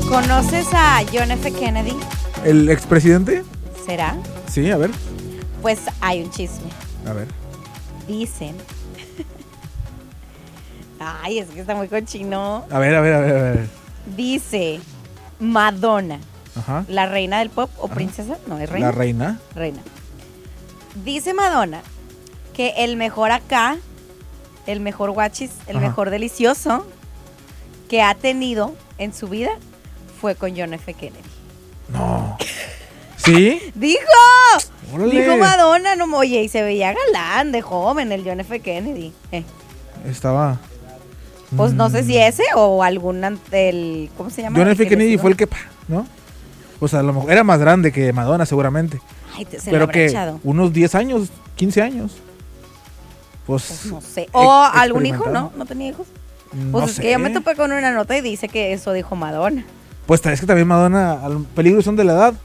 ¿Conoces a John F. Kennedy? ¿El expresidente? ¿Será? Sí, a ver. Pues hay un chisme. A ver. Dicen. Ay, es que está muy cochino. A ver. Dice Madonna, Ajá. la reina del pop o Ajá. princesa, no es reina. La reina. Reina. Dice Madonna que el mejor acá, el mejor guachis, el Ajá. mejor delicioso que ha tenido en su vida fue con John F. Kennedy. No. ¿Sí? ¡Dijo! Órale. Dijo Madonna, no, oye, y se veía galán de joven el John F. Kennedy. Estaba. Pues no sé si ese o algún del, ¿cómo se llama? John El F. que Kennedy le fue el que, ¿no? O sea, a lo mejor era más grande que Madonna, seguramente. Ay, se lo Pero habrá que echado. unos 10 años, 15 años. Pues no sé. ¿O algún hijo? experimentado. ¿No? ¿No tenía hijos? No Pues es sé. que yo me topé con una nota y dice que eso dijo Madonna. Pues es que también Madonna, al peligro son de la edad.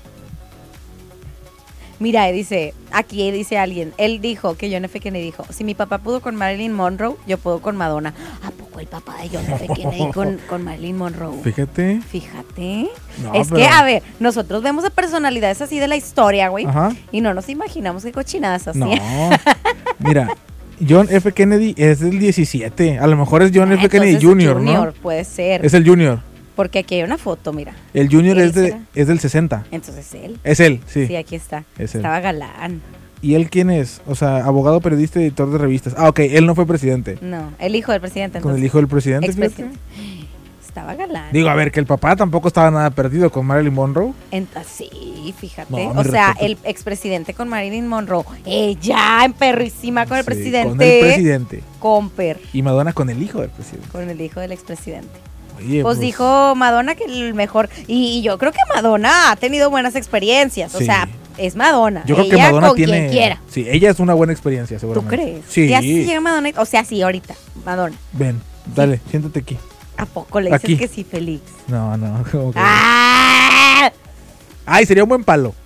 Mira, dice, aquí dice alguien, él dijo, que John F. Kennedy dijo, si mi papá pudo con Marilyn Monroe, yo puedo con Madonna. ¿A poco el papá de John F. Kennedy con Marilyn Monroe? Fíjate. Fíjate. No, Es pero- que, a ver, nosotros vemos a personalidades así de la historia, güey, Ajá. y no nos imaginamos qué cochinadas No. hacían. Mira, John F. Kennedy es del 17. A lo mejor es John F. Kennedy Entonces, Jr., ¿no? puede ser. Es el Junior. Porque aquí hay una foto, mira. El Junior ¿Él es, será? es del 60. Entonces él. Es él, sí. Sí, aquí está. Es él. Estaba galán. ¿Y él quién es? O sea, abogado, periodista, editor de revistas. Ah, ok, él no fue presidente. No, el hijo del presidente. Con Entonces, el hijo del presidente. expresidente. fíjate. Estaba galán. Digo, a ver, que el papá tampoco estaba nada perdido con Marilyn Monroe. Sí, fíjate. No, o mi sea, respeto. el expresidente con Marilyn Monroe. Ella, perrísima con el Sí, presidente. Con el presidente. Comper. Y Madonna con el hijo del presidente. Con el hijo del expresidente. Oye, Pues dijo Madonna que el mejor. Y yo creo que Madonna ha tenido buenas experiencias. O Sí. sea, es Madonna. Yo creo que Ella Madonna con tiene. quien quiera. Sí, ella es una buena experiencia, ¿Tú seguramente. crees? Sí. Ya si llega Madonna. O sea, sí, ahorita. Madonna. Ven, dale, siéntate aquí. ¿A poco le dices Aquí. que sí, Félix? No, como que- ¡Ah! Ay, sería un buen palo.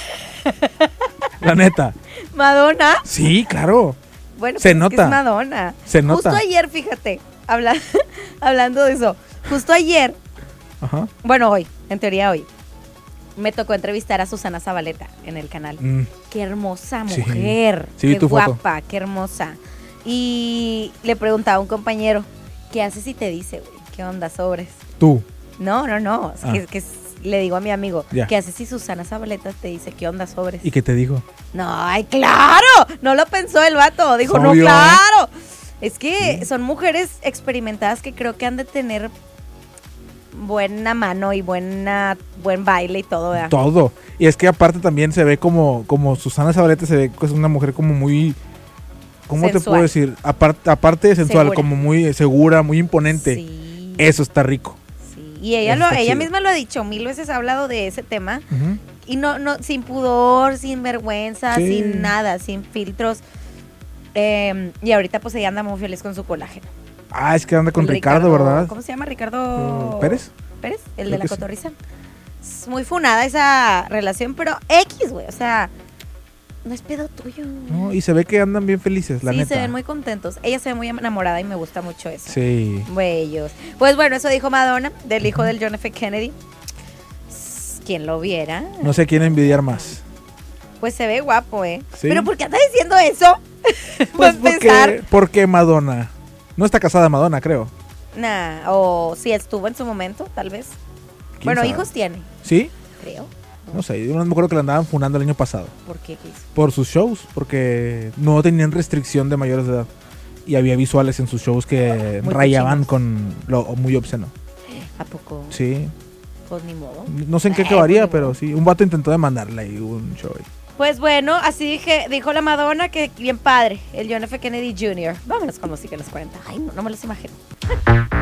La neta. Madonna. Sí, claro. Bueno, Se pues es que nota. es Madonna. Se nota. Justo ayer, fíjate, hablando de eso, justo ayer, Ajá. bueno, hoy, en teoría hoy, me tocó entrevistar a Susana Zabaleta en el canal. Mm, Qué hermosa Sí. mujer, Sí, vi qué tu foto. guapa, qué hermosa. Y le preguntaba a un compañero, ¿qué haces si te dice, güey? ¿Qué onda, sobres? tú. No, es Ah. que le digo a mi amigo, Ya. ¿qué haces si Susana Zabaleta te dice, ¿qué onda, sobres? ¿Y qué te digo? No, ay, claro. No lo pensó el vato. Dijo, no, Obvio. claro. Es que son mujeres experimentadas que creo que han de tener buena mano y buen baile y todo, ¿verdad? Todo. Y es que aparte también se ve como Susana Zabaleta se ve que es una mujer como muy. ¿Cómo te Sensual. puedo decir? Aparte de sensual, Segura. como muy segura, muy imponente. Sí. Eso está rico. Sí. Y ella Está ella chido. misma lo ha dicho, 1000 veces ha hablado de ese tema. Ujú. Y no, sin pudor, sin vergüenza, Sí. sin nada, sin filtros. Y ahorita pues ella anda muy feliz con su colágeno. Ah, es que anda con El Ricardo, ¿verdad? ¿Cómo se llama? Ricardo ¿Pérez? Pérez, el Creo de la que sí. cotorriza. Es muy funada esa relación, pero X, güey. O sea, no es pedo tuyo. No, y se ve que andan bien felices, la sí, neta. se ven muy contentos. Ella se ve muy enamorada y me gusta mucho eso. Sí. Bellos. Pues bueno, eso dijo Madonna, del hijo del John F. Kennedy. ¿Quién lo viera? No sé quién envidiar más. Pues se ve guapo, ¿eh? Sí. ¿Pero por qué anda diciendo eso? Pues Para empezar. porque Madonna. No está casada Madonna, creo. Nah, o si estuvo en su momento, tal vez. ¿Quién Bueno, sabe? hijos tiene, ¿Sí? creo. No sé, yo no me acuerdo que la andaban funando el año pasado. ¿Por qué? ¿Qué hizo? Por sus shows, porque no tenían restricción de mayores de edad. Y había visuales en sus shows que Muy rayaban con lo muy obsceno. ¿A poco? Sí. Pues ni modo. No sé en qué Pues acabaría, ni pero modo. sí. Un vato intentó demandarla y hubo un show ahí. Pues bueno, así dijo la Madonna que bien padre, el John F. Kennedy Jr. Vámonos con música en los 40. Ay, no me los imagino.